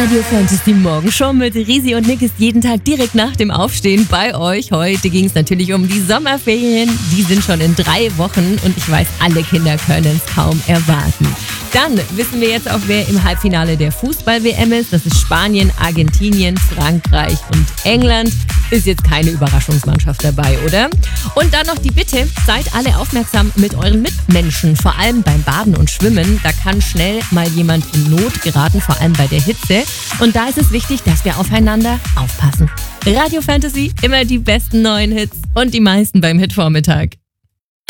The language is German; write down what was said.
Radio Fantasy Morgenshow mit Risi und Nick ist jeden Tag direkt nach dem Aufstehen bei euch. Heute ging es natürlich um die Sommerferien. Die sind schon in 3 Wochen und ich weiß, alle Kinder können es kaum erwarten. Dann wissen wir jetzt auch, wer im Halbfinale der Fußball-WM ist. Das ist Spanien, Argentinien, Frankreich und England. Ist jetzt keine Überraschungsmannschaft dabei, oder? Und dann noch die Bitte, seid alle aufmerksam mit euren Mitmenschen, vor allem beim Baden und Schwimmen. Da kann schnell mal jemand in Not geraten, vor allem bei der Hitze. Und da ist es wichtig, dass wir aufeinander aufpassen. Radio Fantasy, immer die besten neuen Hits und die meisten beim Hitvormittag.